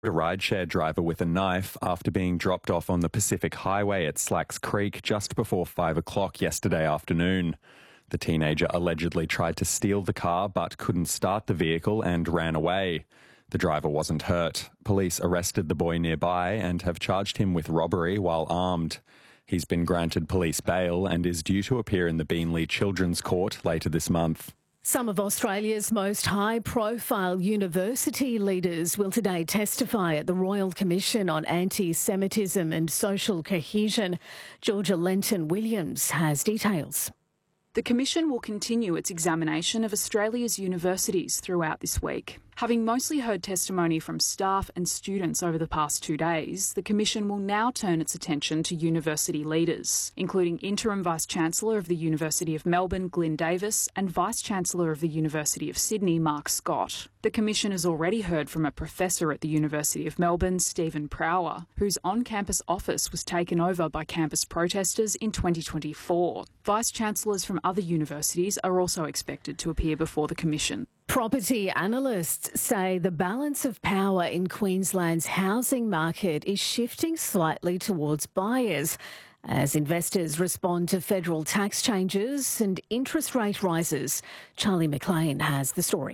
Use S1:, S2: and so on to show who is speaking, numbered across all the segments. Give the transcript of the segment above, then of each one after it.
S1: A rideshare driver with a knife after being dropped off on the Pacific Highway at Slacks Creek just before 5 o'clock yesterday afternoon. The teenager allegedly tried to steal the car but couldn't start the vehicle and ran away. The driver wasn't hurt. Police arrested the boy nearby and have charged him with robbery while armed. He's been granted police bail and is due to appear in the Beenleigh Children's Court later this month.
S2: Some of Australia's most high-profile university leaders will today testify at the Royal Commission on Anti-Semitism and Social Cohesion. Georgia Lenton-Williams has details.
S3: The Commission will continue its examination of Australia's universities throughout this week. Having mostly heard testimony from staff and students over the past 2 days, the Commission will now turn its attention to university leaders, including Interim Vice-Chancellor of the University of Melbourne, Glyn Davis, and Vice-Chancellor of the University of Sydney, Mark Scott. The Commission has already heard from a professor at the University of Melbourne, Stephen Prower, whose on-campus office was taken over by campus protesters in 2024. Vice-Chancellors from other universities are also expected to appear before the Commission.
S2: Property analysts say the balance of power in Queensland's housing market is shifting slightly towards buyers as investors respond to federal tax changes and interest rate rises. Charlie McLean has the story.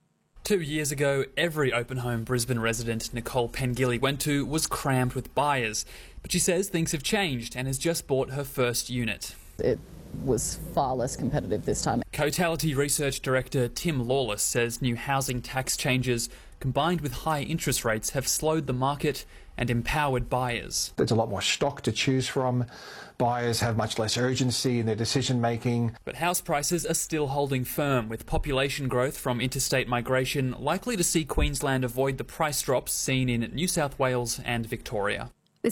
S4: 2 years ago, every open home Brisbane resident Nicole Pengilly went to was crammed with buyers. But she says things have changed and has just bought her first unit.
S5: It was far less competitive this time.
S4: Cotality Research Director Tim Lawless says new housing tax changes combined with high interest rates have slowed the market and empowered buyers.
S6: There's a lot more stock to choose from. Buyers have much less urgency in their decision making.
S4: But house prices are still holding firm, with population growth from interstate migration likely to see Queensland avoid the price drops seen in New South Wales and Victoria.
S2: The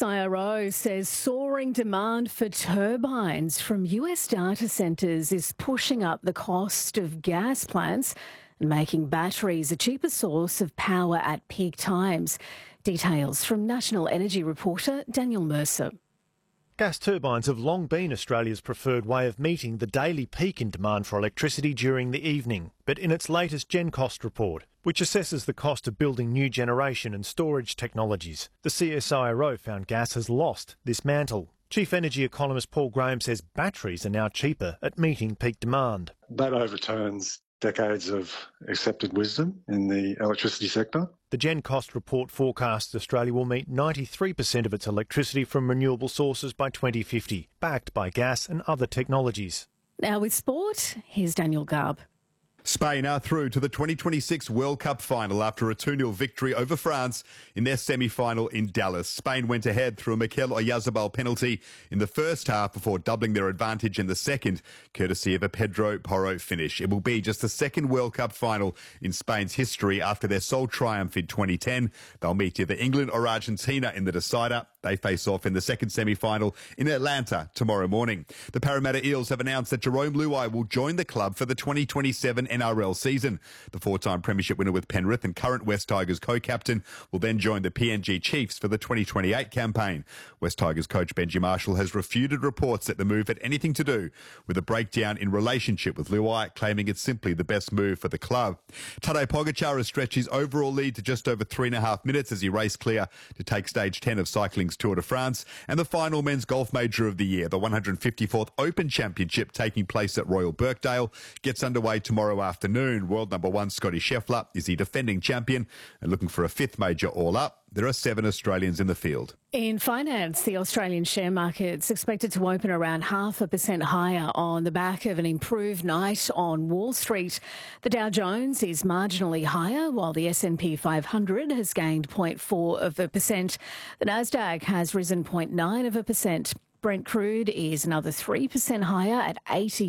S2: CSIRO says soaring demand for turbines from US data centres is pushing up the cost of gas plants and making batteries a cheaper source of power at peak times. Details from National Energy reporter Daniel Mercer.
S7: Gas turbines have long been Australia's preferred way of meeting the daily peak in demand for electricity during the evening. But in its latest GenCost report, which assesses the cost of building new generation and storage technologies, the CSIRO found gas has lost this mantle. Chief Energy economist Paul Graham says batteries are now cheaper at meeting peak demand.
S8: That overturns decades of accepted wisdom in the electricity sector.
S7: The GenCost report forecasts Australia will meet 93% of its electricity from renewable sources by 2050, backed by gas and other technologies.
S2: Now with sport, here's Daniel Garb.
S9: Spain are through to the 2026 World Cup final after a 2-0 victory over France in their semi-final in Dallas. Spain went ahead through a Mikel Oyarzabal penalty in the first half before doubling their advantage in the second, courtesy of a Pedro Porro finish. It will be just the second World Cup final in Spain's history after their sole triumph in 2010. They'll meet either England or Argentina in the decider. They face off in the second semi-final in Atlanta tomorrow morning. The Parramatta Eels have announced that Jerome Luai will join the club for the 2027 NRL season. The four-time premiership winner with Penrith and current West Tigers co-captain will then join the PNG Chiefs for the 2028 campaign. West Tigers coach Benji Marshall has refuted reports that the move had anything to do with a breakdown in relationship with Luai, claiming it's simply the best move for the club. Tadej Pogacar has stretched his overall lead to just over 3.5 minutes as he raced clear to take stage 10 of cycling's Tour de France and the final men's golf major of the year. The 154th Open Championship taking place at Royal Birkdale gets underway tomorrow afternoon. World number 1 Scotty Scheffler is the defending champion and looking for a 5th major all up. There are 7 Australians in the field.
S2: In finance, the Australian share market's expected to open around 0.5% higher on the back of an improved night on Wall Street. The Dow Jones is marginally higher, while the S&P 500 has gained 0.4%. The Nasdaq has risen 0.9%. Brent crude is another 3% higher at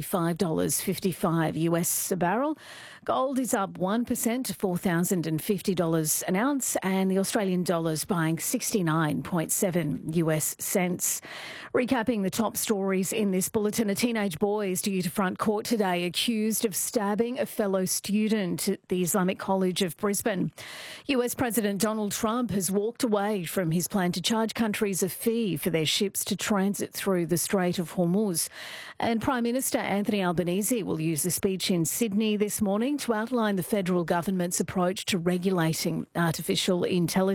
S2: $85.55 US a barrel. Gold is up 1% to $4,050 an ounce, and the Australian dollar's buying 69.7 US cents. Recapping the top stories in this bulletin, a teenage boy is due to front court today accused of stabbing a fellow student at the Islamic College of Brisbane. US President Donald Trump has walked away from his plan to charge countries a fee for their ships to transit through the Strait of Hormuz. And Prime Minister Anthony Albanese will use a speech in Sydney this morning to outline the federal government's approach to regulating artificial intelligence.